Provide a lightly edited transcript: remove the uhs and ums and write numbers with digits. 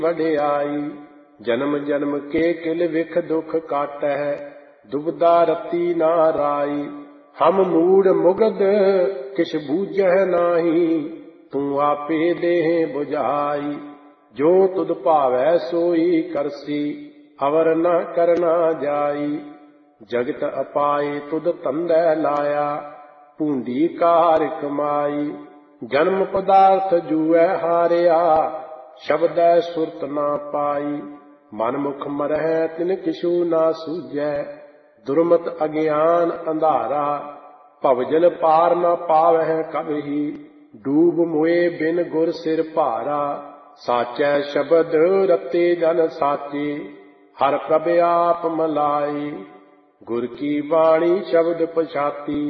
वडियाई। जन्म जन्म के किल विख दुख काटै, दुबदा रती ना राई। हम मूड मुगद किछ बूझह नाही, तू आपे देह बुझाई। जो तुद भावै सोई करसी, अवर न करना जाई। जगत अपाए तुद तंदै लाया, पूंडी कार कमाई। जन्म पदार्थ जूऐ हारिया, शब्दै सुरत ना पाई। मन मुख मरह तिन किछु ना सूझै, दुर्मत अज्ञान अंधारा। भवजल पार न पावह कबहि, डूब मोए बिन गुर सिर भारा। साचै शब्द रते जन साचे, हर प्रभ आप मलाए। गुर की बाणी शब्द पछाती,